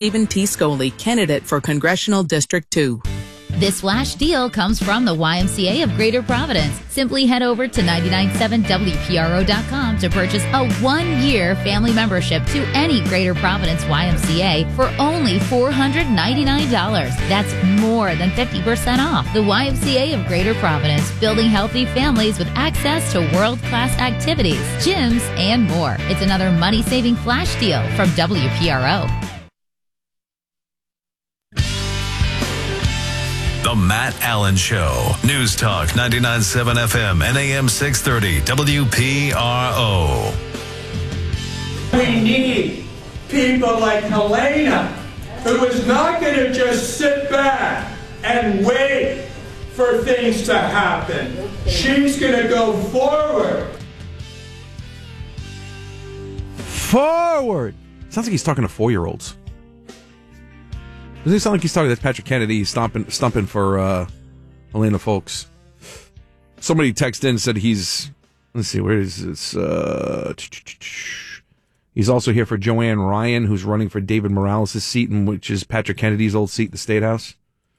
Stephen T. Scoley, candidate for Congressional District 2. This flash deal comes from the YMCA of Greater Providence. Simply head over to 997WPRO.com to purchase a 1-year family membership to any Greater Providence YMCA for only $499. That's more than 50% off. The YMCA of Greater Providence, building healthy families with access to world-class activities, gyms, and more. It's another money-saving flash deal from WPRO. The Matt Allen Show. News Talk 99.7 FM and AM 630 WPRO. We need people like Helena, who is not going to just sit back and wait for things to happen. She's going to go forward. Forward. Sounds like he's talking to 4-year-olds. Doesn't it sound like he's talking? That's Patrick Kennedy stumping for Helena Foulkes. Somebody texted in and said he's. Let's see, where is this? He's also here for Joanne Ryan, who's running for David Morales' seat, which is Patrick Kennedy's old seat in the State House.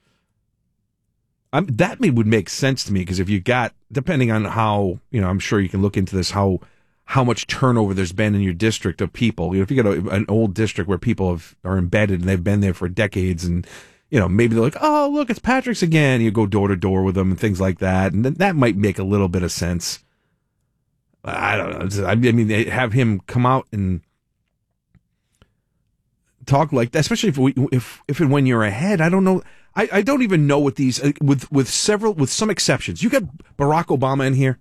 That would make sense to me, because if you got, depending on how, I'm sure you can look into this, how much turnover there's been in your district of people. If you got an old district where people are embedded and they've been there for decades, and maybe they're like, oh, look, it's Patrick's again. You go door to door with them and things like that, and that might make a little bit of sense. I don't know. I mean, they have him come out and talk like that, especially if and when you're ahead. I don't know. I don't even know what these with some exceptions. You got Barack Obama in here,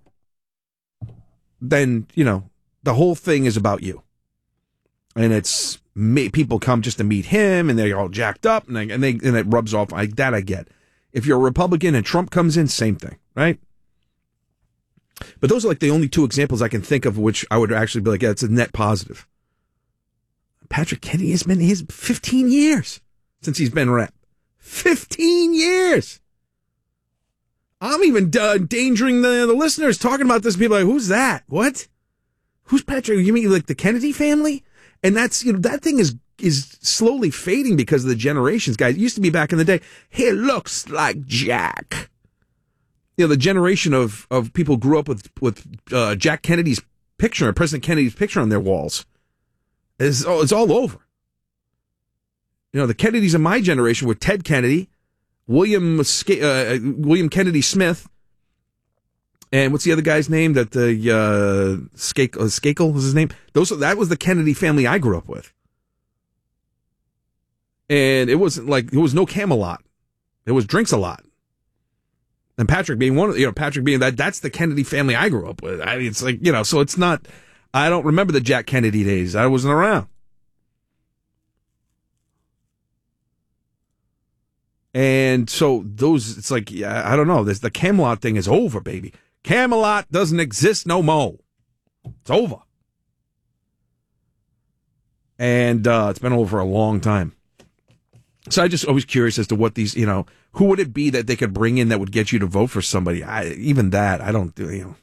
then, the whole thing is about you. And it's people come just to meet him, and they're all jacked up, and it rubs off. That I get. If you're a Republican and Trump comes in, same thing, right? But those are like the only two examples I can think of which I would actually be like, yeah, it's a net positive. Patrick Kennedy has been 15 years since he's been rep. 15 years. I'm even endangering the listeners talking about this. People are like, who's that? What? Who's Patrick? You mean like the Kennedy family? And that's, that thing is slowly fading because of the generations, guys. It used to be back in the day, he looks like Jack. The generation of people grew up with Jack Kennedy's picture, President Kennedy's picture on their walls. It's all over. The Kennedys of my generation were Ted Kennedy, William Kennedy Smith, and what's the other guy's name? That Skakel was his name. That was the Kennedy family I grew up with, and it wasn't like there was no Camelot. There was Drinks a Lot, and Patrick being one of Patrick being that's the Kennedy family I grew up with. I mean, it's like so it's not. I don't remember the Jack Kennedy days. I wasn't around. And so it's like, I don't know. The Camelot thing is over, baby. Camelot doesn't exist no more. It's over. And it's been over a long time. So I just always curious as to what these, who would it be that they could bring in that would get you to vote for somebody? Even that, I don't do,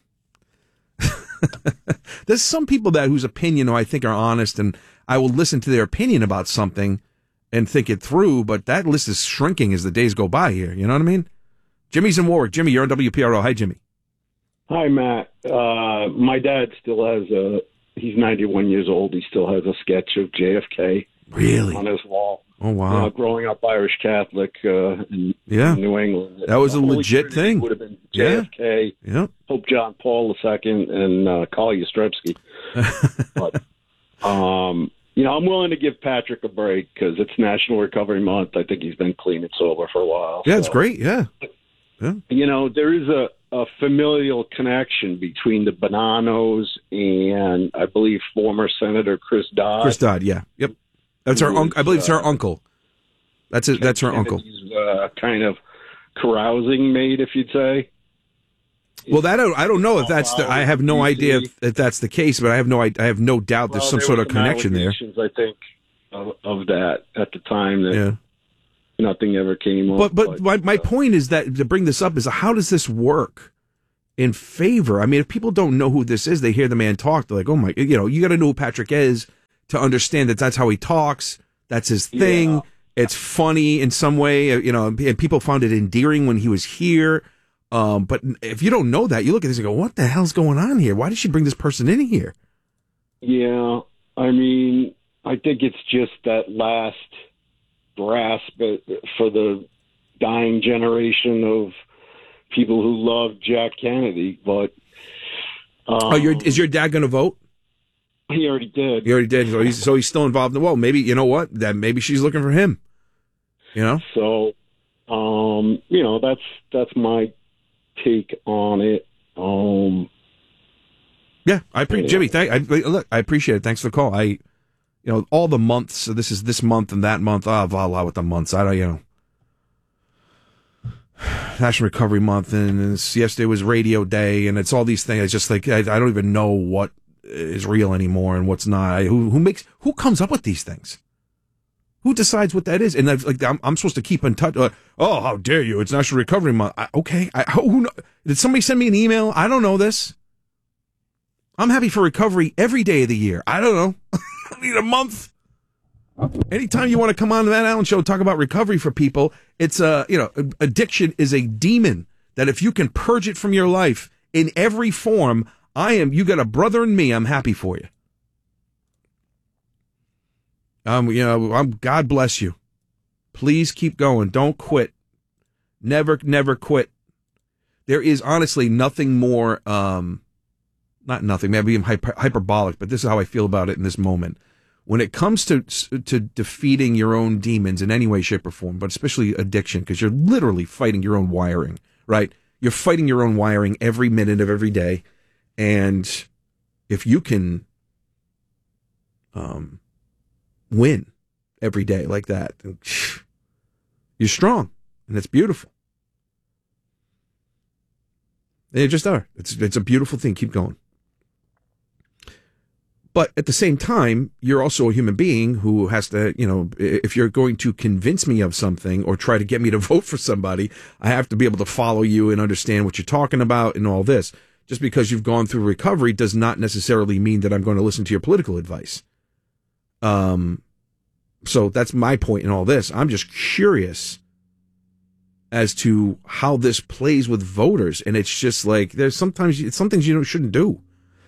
There's some people whose opinion I think are honest, and I will listen to their opinion about something and think it through, but that list is shrinking as the days go by here. You know what I mean? Jimmy's in Warwick. Jimmy, you're on WPRO. Hi, Jimmy. Hi, Matt. My dad still has he's 91 years old. He still has a sketch of JFK really on his wall. Oh, wow. Growing up Irish Catholic in New England. That was a legit thing. Would have been JFK, Pope John Paul II, and Carl Yastrzemski. But, I'm willing to give Patrick a break because it's National Recovery Month. I think he's been clean and sober for a while. Yeah, it's great. Yeah. There is a familial connection between the Bonanos and, I believe, former Senator Chris Dodd. Chris Dodd, yeah. Yep. That's her uncle. I believe it's her uncle. That's it. That's her uncle. Kind of carousing mate, if you'd say. Well, I don't know if that's I have no idea if that's the case, but I have no doubt there's some sort of connection there. I think of that at the time that nothing ever came up. But my point is that to bring this up is how does this work in favor? I mean, if people don't know who this is, they hear the man talk, they're like, oh my, you got to know who Patrick is to understand that that's how he talks. That's his thing. Yeah. It's funny in some way, and people found it endearing when he was here. But if you don't know that, you look at this and go, what the hell's going on here? Why did she bring this person in here? Yeah, I mean, I think it's just that last grasp for the dying generation of people who love Jack Kennedy. But is your dad going to vote? He already did. He already did. So he's still involved. Well, maybe, you know what? That maybe she's looking for him. You know? So, that's my take on it. Yeah, Jimmy. Look, I appreciate it. Thanks for the call. All the months. So this is this month and that month. Voila with the months. I don't, National Recovery Month, and yesterday was Radio Day, and it's all these things. It's just like I don't even know what is real anymore and what's not. Who comes up with these things? Who decides what that is? And I'm supposed to keep in touch. How dare you? It's National Recovery Month. Okay. Did somebody send me an email? I don't know this. I'm happy for recovery every day of the year. I don't know. I need a month. Anytime you want to come on the Matt Allen Show and talk about recovery for people, it's addiction is a demon that if you can purge it from your life in every form, you got a brother in me. I'm happy for you. God bless you. Please keep going. Don't quit. Never quit. There is honestly nothing more, not nothing, maybe I'm hyperbolic, but this is how I feel about it in this moment. When it comes to defeating your own demons in any way, shape, or form, but especially addiction, because you're literally fighting your own wiring, right? You're fighting your own wiring every minute of every day. And if you can win every day like that, you're strong, and it's beautiful. They just are. It's a beautiful thing. Keep going. But at the same time, you're also a human being who has to, if you're going to convince me of something or try to get me to vote for somebody, I have to be able to follow you and understand what you're talking about and all this. Just because you've gone through recovery does not necessarily mean that I'm going to listen to your political advice. So that's my point in all this. I'm just curious as to how this plays with voters. And it's just like, there's some things shouldn't do.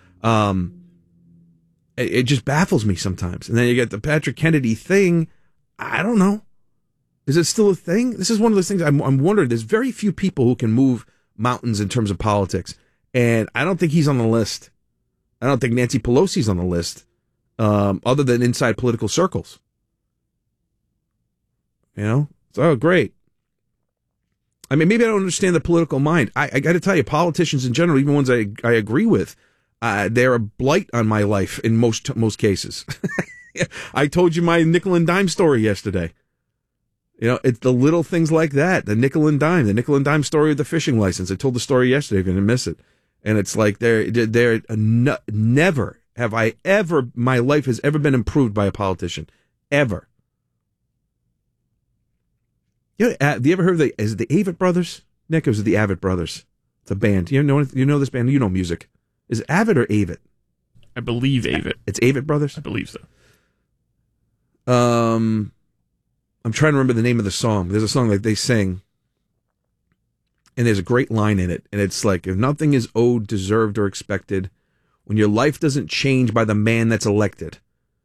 It just baffles me sometimes. And then you get the Patrick Kennedy thing. I don't know. Is it still a thing? This is one of those things I'm wondering. There's very few people who can move mountains in terms of politics. And I don't think he's on the list. I don't think Nancy Pelosi's on the list, other than inside political circles. So great. I mean, maybe I don't understand the political mind. I got to tell you, politicians in general, even ones I agree with, they're a blight on my life in most cases. I told you my nickel and dime story yesterday. It's the little things like that, the nickel and dime story of the fishing license. I told the story yesterday, if you didn't miss it. And it's like never have I ever, my life has ever been improved by a politician. Ever. Have you ever heard is it the Avett Brothers? Nick, or is it the Avett Brothers? It's a band. You know this band? You know music. Is it Avett or Avett? I believe Avett. It's Avett Brothers? I believe so. I'm trying to remember the name of the song. There's a song that they sing, and there's a great line in it, and it's like, if nothing is owed, deserved, or expected, when your life doesn't change by the man that's elected.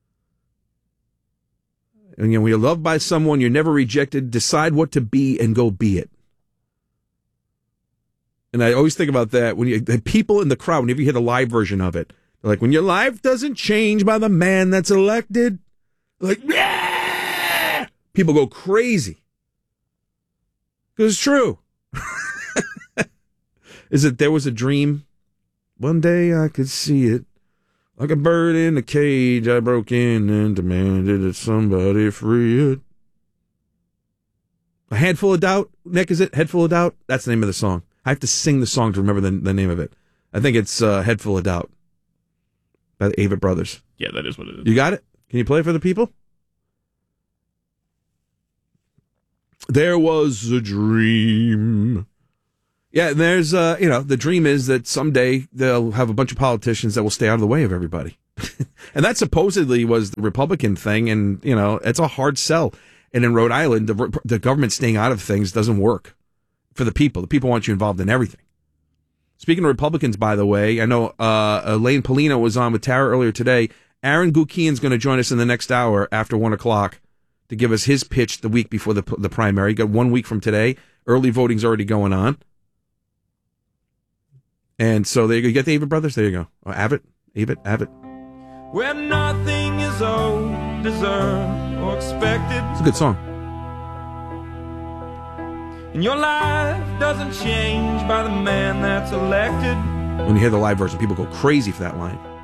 And when you're loved by someone, you're never rejected, decide what to be and go be it. And I always think about that when the people in the crowd, whenever you hear the live version of it, they're like, when your life doesn't change by the man that's elected, like, yeah! People go crazy. Because it's true. Is it, there was a dream? One day I could see it. Like a bird in a cage, I broke in and demanded that somebody free it. A Head Full of Doubt? Nick, is it? Head Full of Doubt? That's the name of the song. I have to sing the song to remember the name of it. I think it's Head Full of Doubt by the Avett Brothers. Yeah, that is what it is. You got it? Can you play it for the people? There was a dream. Yeah, and there's, the dream is that someday they'll have a bunch of politicians that will stay out of the way of everybody. And that supposedly was the Republican thing, and, you know, it's a hard sell. And in Rhode Island, the government staying out of things doesn't work for the people. The people want you involved in everything. Speaking of Republicans, by the way, I know Elaine Polino was on with Tara earlier today. Aaron Gukian's going to join us in the next hour after 1 o'clock to give us his pitch the week before the primary. Got 1 week from today. Early voting's already going on. And so there you go. You get the Avett Brothers? There you go. Oh, Avett? Where nothing is owed, deserved, or expected. It's a good song. And your life doesn't change by the man that's elected. When you hear the live version, people go crazy for that line.